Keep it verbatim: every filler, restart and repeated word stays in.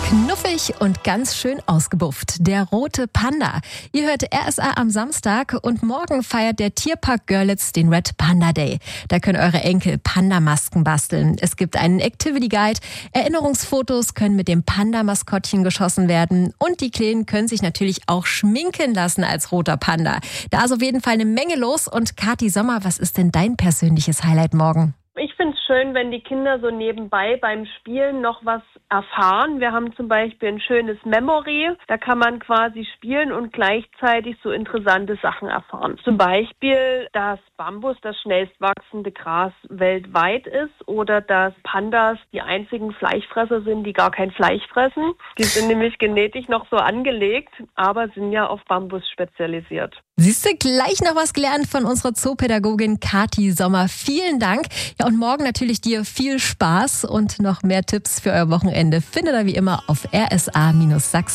Knuffig und ganz schön ausgebufft. Der rote Panda. Ihr hört R S A am Samstag und morgen feiert der Tierpark Görlitz den Red Panda Day. Da können eure Enkel Panda-Masken basteln. Es gibt einen Activity Guide. Erinnerungsfotos können mit dem Panda-Maskottchen geschossen werden. Und die Kleinen können sich natürlich auch schminken lassen als roter Panda. Da ist auf jeden Fall eine Menge los. Und Kathi Sommer, was ist denn dein persönliches Highlight morgen? Ich finde es schön, wenn die Kinder so nebenbei beim Spielen noch was erfahren. Wir haben zum Beispiel ein schönes Memory. Da kann man quasi spielen und gleichzeitig so interessante Sachen erfahren. Zum Beispiel, dass Bambus das schnellst wachsende Gras weltweit ist oder dass Pandas die einzigen Fleischfresser sind, die gar kein Fleisch fressen. Die sind nämlich genetisch noch so angelegt, aber sind ja auf Bambus spezialisiert. Siehst du, gleich noch was gelernt von unserer Zoopädagogin Kathi Sommer. Vielen Dank. Ja, und morgen natürlich dir viel Spaß und noch mehr Tipps für euer Wochenende findet ihr wie immer auf r s a Bindestrich sachsen.